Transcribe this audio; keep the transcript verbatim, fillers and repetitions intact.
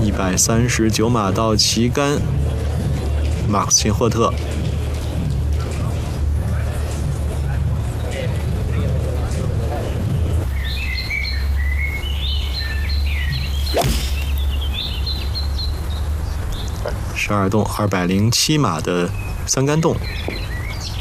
一百三十九码到旗杆，马克斯钦霍特。十二洞二百零七码的三杆洞。